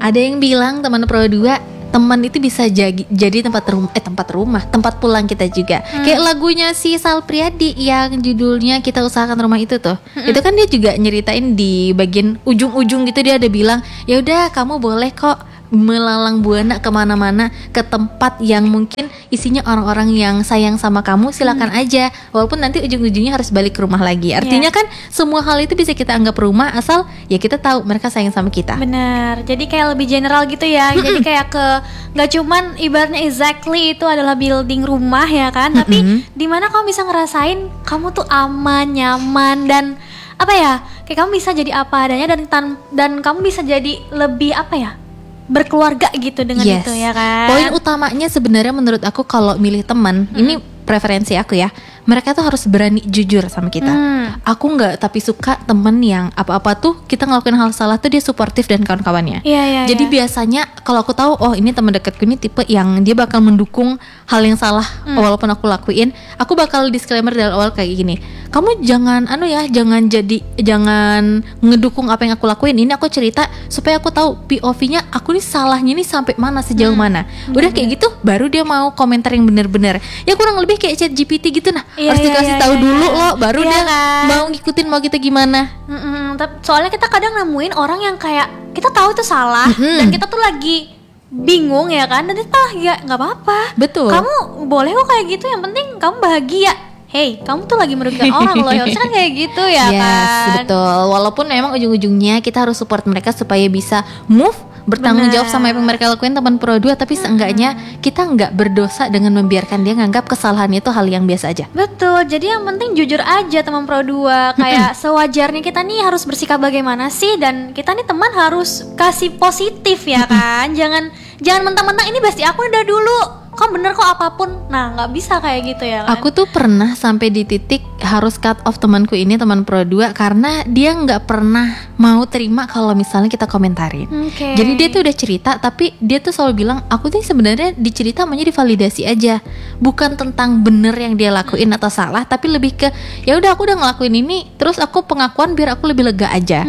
Ada yang bilang teman Pro 2, teman itu bisa jadi tempat pulang kita juga. Kayak lagunya si Sal Priadi yang judulnya Kita Usahakan Rumah itu tuh. Itu kan dia juga nyeritain di bagian ujung-ujung gitu, dia ada bilang, ya udah kamu boleh kok melalang buana kemana-mana ke tempat yang mungkin isinya orang-orang yang sayang sama kamu, silakan aja, walaupun nanti ujung-ujungnya harus balik ke rumah lagi. Artinya kan semua hal itu bisa kita anggap rumah asal ya kita tahu mereka sayang sama kita. Benar, jadi kayak lebih general gitu ya. Jadi kayak gak cuman ibaratnya exactly itu adalah building rumah ya kan, tapi dimana kamu bisa ngerasain kamu tuh aman, nyaman, dan apa ya, kayak kamu bisa jadi apa adanya, dan kamu bisa jadi lebih apa ya, berkeluarga gitu dengan itu ya kan. Poin utamanya sebenarnya menurut aku kalau milih teman, ini preferensi aku ya, mereka tuh harus berani jujur sama kita. Aku nggak tapi suka temen yang apa-apa tuh kita ngelakuin hal salah tuh dia suportif dan kawan-kawannya. Jadi biasanya kalau aku tahu, oh ini teman dekatku ini tipe yang dia bakal mendukung hal yang salah walaupun aku lakuin, aku bakal disclaimer dari awal kayak gini, kamu jangan jangan ngedukung apa yang aku lakuin. Ini aku cerita supaya aku tahu POV-nya aku nih salahnya nih sampai mana, sejauh mana. Udah kayak gitu baru dia mau komentar yang bener-bener. Ya kurang lebih kayak ChatGPT gitu nah. Harus dikasih tahu dulu loh baru dia mau ngikutin mau kita gimana. Soalnya kita kadang nemuin orang yang kayak kita tahu itu salah dan kita tuh lagi bingung ya kan, dan kita ya nggak apa-apa. Betul. Kamu boleh kok kayak gitu, yang penting kamu bahagia. Hey, kamu tuh lagi merugikan orang loh, harusnya kan kayak gitu ya kan. Betul. Walaupun memang ujung-ujungnya kita harus support mereka supaya bisa move, bertanggung jawab sama apa yang mereka lakuin teman Pro 2, tapi seenggaknya kita nggak berdosa dengan membiarkan dia nganggap kesalahan itu hal yang biasa aja. Betul. Jadi yang penting jujur aja teman Pro 2. Kayak sewajarnya kita nih harus bersikap bagaimana sih, dan kita nih teman harus kasih positif ya kan. Jangan mentang-mentang ini bestie aku udah dulu, kok bener kok apapun. Nah gak bisa kayak gitu ya kan. Aku tuh pernah sampai di titik harus cut off temanku ini, teman Pro 2, karena dia gak pernah mau terima kalau misalnya kita komentarin. Jadi dia tuh udah cerita, tapi dia tuh selalu bilang, aku tuh sebenarnya dicerita maunya divalidasi aja, bukan tentang bener yang dia lakuin atau salah, tapi lebih ke ya udah aku udah ngelakuin ini, terus aku pengakuan biar aku lebih lega aja.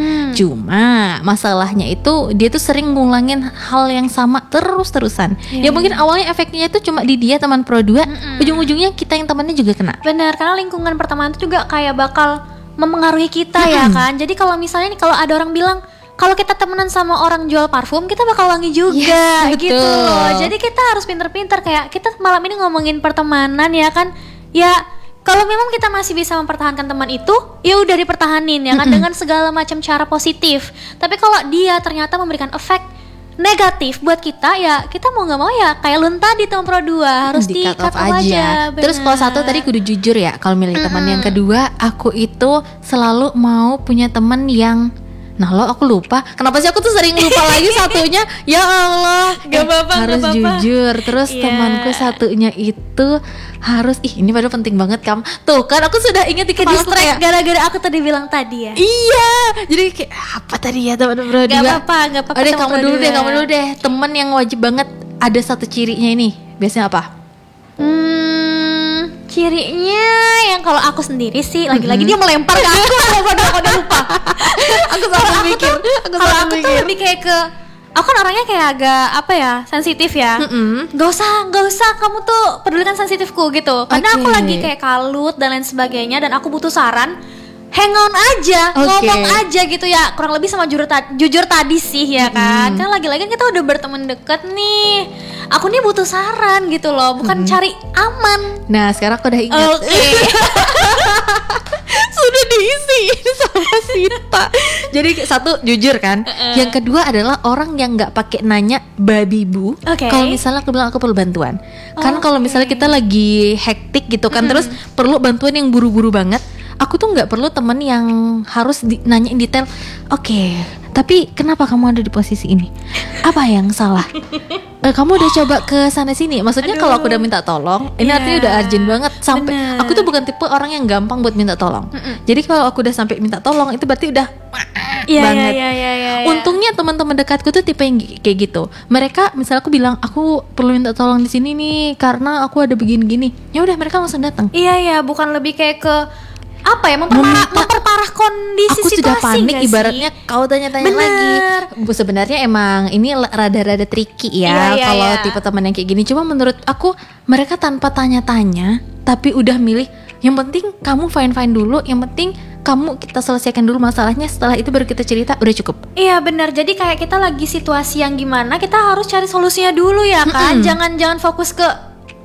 Cuma masalahnya itu dia tuh sering ngulangin hal yang sama terus-terusan. Ya mungkin awalnya efeknya itu cuma di dia teman Pro 2, ujung-ujungnya kita yang temannya juga kena. Benar, karena lingkungan pertemanan itu juga kayak bakal mempengaruhi kita ya kan. Jadi kalau misalnya nih, kalau ada orang bilang kalau kita temenan sama orang jual parfum, kita bakal wangi juga gitu loh. Jadi kita harus pinter-pinter, kayak kita malam ini ngomongin pertemanan ya kan. Ya kalau memang kita masih bisa mempertahankan teman itu, ya udah dipertahanin ya kan, dengan segala macam cara positif. Tapi kalau dia ternyata memberikan efek negatif buat kita, ya kita mau nggak mau ya kayak Lun tadi teman Pro 2 harus di cut off aja. Terus kalau satu tadi kudu jujur ya kalau milih teman. Yang kedua, aku itu selalu mau punya teman yang, nah lo aku lupa, kenapa sih aku tuh sering lupa lagi satunya, ya Allah, harus jujur. Terus temanku satunya itu harus, ini padahal penting banget kamu. Tuh kan aku sudah ingat di kepala distract gara-gara aku tadi bilang tadi ya. Iya, jadi kayak apa tadi ya teman Pro 2? Gak apa-apa. Oke, kamu dulu deh. Teman yang wajib banget ada satu cirinya ini, biasanya apa? Cirinya yang kalau aku sendiri sih, lagi-lagi dia melempar ke aku. Aku udah lupa. Aku salah mikir. Kalau aku tuh lebih kayak ke, aku kan orangnya kayak agak apa ya, sensitif ya. Gak usah kamu tuh pedulikan sensitifku gitu. Karena aku lagi kayak kalut dan lain sebagainya, dan aku butuh saran. Hang on aja, ngomong aja gitu ya. Kurang lebih sama jujur tadi sih ya kan. Kan lagi-lagi kita udah berteman deket nih. Aku nih butuh saran gitu loh, bukan cari aman. Nah sekarang aku udah ingat. Sudah diisi sama Sita. Jadi satu, jujur kan. Yang kedua adalah orang yang nggak pakai nanya babi bu. Kalau misalnya aku bilang aku perlu bantuan. Kan kalau misalnya kita lagi hektik gitu kan, terus perlu bantuan yang buru-buru banget, aku tuh nggak perlu temen yang harus nanyain detail. Tapi kenapa kamu ada di posisi ini? Apa yang salah? Kamu udah coba ke sana sini. Maksudnya kalau aku udah minta tolong, ini artinya udah urgent banget. Sampai aku tuh bukan tipe orang yang gampang buat minta tolong. Jadi kalau aku udah sampai minta tolong, itu berarti udah banget. Untungnya teman-teman dekatku tuh tipe yang kayak gitu. Mereka misalnya aku bilang aku perlu minta tolong di sini nih karena aku ada begini-gini. Ya udah mereka langsung datang. Iya, bukan lebih kayak ke apa ya, memperparah kondisi aku situasi. Sudah panik ibaratnya sih? kau tanya-tanya lagi. Bu, sebenarnya emang ini rada-rada tricky ya kalau tipe teman yang kayak gini. Cuma menurut aku mereka tanpa tanya-tanya tapi udah milih yang penting kamu fine dulu, yang penting kita selesaikan dulu masalahnya, setelah itu baru kita cerita, udah cukup. Iya benar. Jadi kayak kita lagi situasi yang gimana, kita harus cari solusinya dulu ya kan. Jangan fokus ke